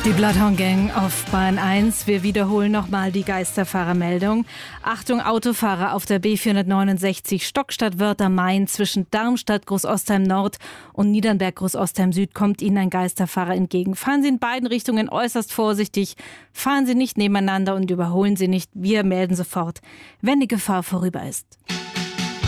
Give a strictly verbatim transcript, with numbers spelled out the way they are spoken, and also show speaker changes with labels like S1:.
S1: Die Bloodhound Gang auf Bahn eins. Wir wiederholen nochmal die Geisterfahrermeldung. Achtung, Autofahrer auf der B vierhundertneunundsechzig Stockstadt-Wörther-Main zwischen Darmstadt, Großostheim Nord und Niedernberg, Großostheim Süd kommt Ihnen ein Geisterfahrer entgegen. Fahren Sie in beiden Richtungen äußerst vorsichtig. Fahren Sie nicht nebeneinander und überholen Sie nicht. Wir melden sofort, wenn die Gefahr vorüber ist.